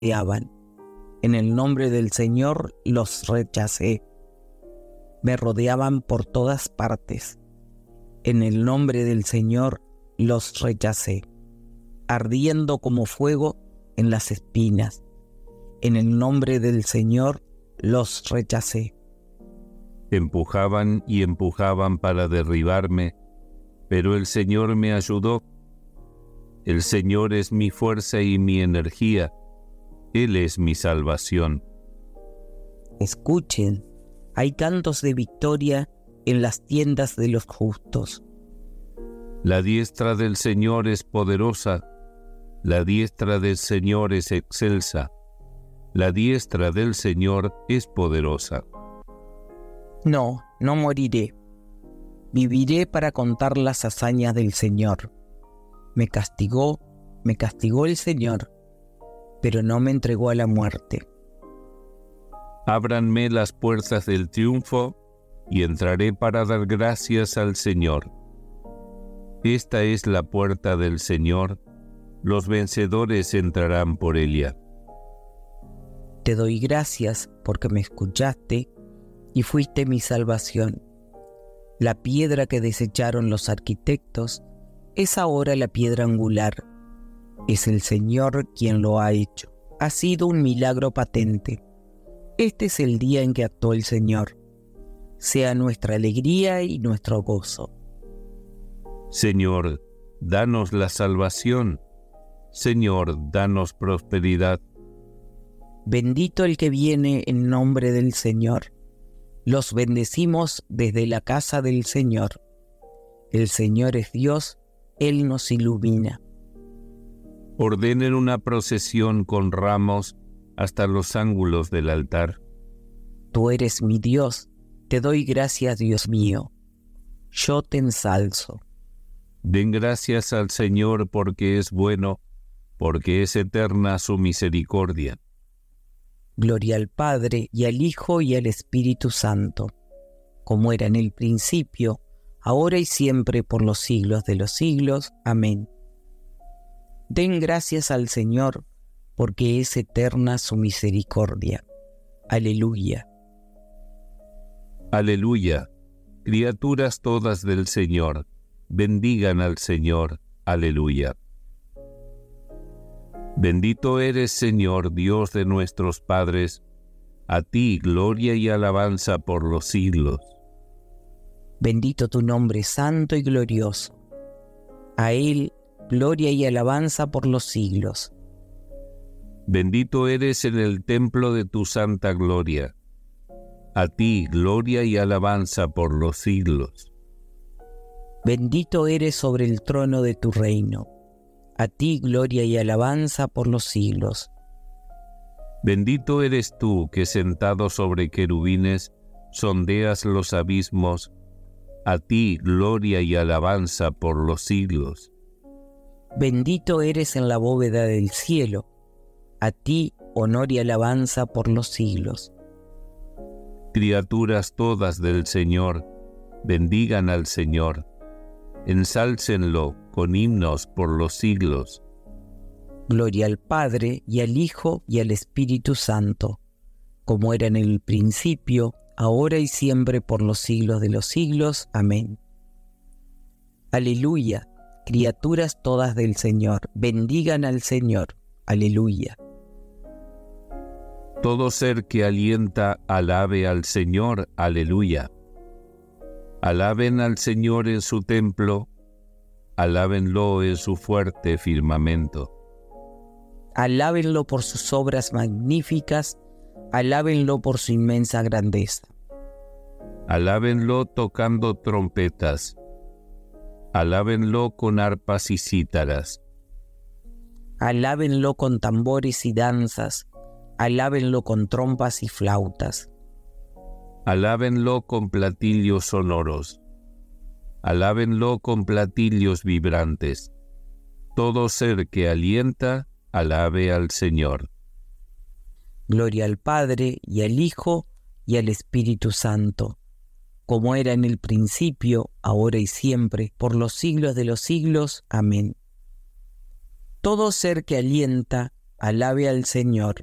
rodeaban. En el nombre del Señor los rechacé. Me rodeaban por todas partes. En el nombre del Señor los rechacé, ardiendo como fuego en las espinas. En el nombre del Señor los rechacé. Empujaban y empujaban para derribarme, pero el Señor me ayudó. El Señor es mi fuerza y mi energía. Él es mi salvación. Escuchen, hay cantos de victoria en las tiendas de los justos. La diestra del Señor es poderosa. La diestra del Señor es excelsa. La diestra del Señor es poderosa. No, no moriré. Viviré para contar las hazañas del Señor. Me castigó el Señor, pero no me entregó a la muerte. Ábranme las puertas del triunfo y entraré para dar gracias al Señor. Esta es la puerta del Señor. Los vencedores entrarán por ella. Te doy gracias porque me escuchaste y fuiste mi salvación. La piedra que desecharon los arquitectos es ahora la piedra angular. Es el Señor quien lo ha hecho. Ha sido un milagro patente. Este es el día en que actuó el Señor. Sea nuestra alegría y nuestro gozo. Señor, danos la salvación. Señor, danos prosperidad. Bendito el que viene en nombre del Señor. Los bendecimos desde la casa del Señor. El Señor es Dios, Él nos ilumina. Ordenen una procesión con ramos hasta los ángulos del altar. Tú eres mi Dios, te doy gracias, Dios mío. Yo te ensalzo. Den gracias al Señor porque es bueno, porque es eterna su misericordia. Gloria al Padre, y al Hijo, y al Espíritu Santo, como era en el principio, ahora y siempre, por los siglos de los siglos. Amén. Den gracias al Señor, porque es eterna su misericordia. Aleluya. Aleluya. Criaturas todas del Señor, bendigan al Señor. Aleluya. Bendito eres, Señor, Dios de nuestros padres. A ti gloria y alabanza por los siglos. Bendito tu nombre santo y glorioso. A Él gloria y alabanza por los siglos. Bendito eres en el templo de tu santa gloria. A ti gloria y alabanza por los siglos. Bendito eres sobre el trono de tu reino. A ti gloria y alabanza por los siglos. Bendito eres tú que sentado sobre querubines sondeas los abismos. A ti gloria y alabanza por los siglos. Bendito eres en la bóveda del cielo. A ti honor y alabanza por los siglos. Criaturas todas del Señor, bendigan al Señor. Ensálcenlo con himnos por los siglos. Gloria al Padre, y al Hijo, y al Espíritu Santo, como era en el principio, ahora y siempre, por los siglos de los siglos. Amén. Aleluya. Criaturas todas del Señor, bendigan al Señor. Aleluya. Todo ser que alienta, alabe al Señor. Aleluya. Alaben al Señor en su templo, alábenlo en su fuerte firmamento. Alábenlo por sus obras magníficas, alábenlo por su inmensa grandeza. Alábenlo tocando trompetas, alábenlo con arpas y cítaras. Alábenlo con tambores y danzas, alábenlo con trompas y flautas. Alábenlo con platillos sonoros, alábenlo con platillos vibrantes. Todo ser que alienta, alabe al Señor. Gloria al Padre, y al Hijo, y al Espíritu Santo, como era en el principio, ahora y siempre, por los siglos de los siglos. Amén. Todo ser que alienta, Alabe al Señor.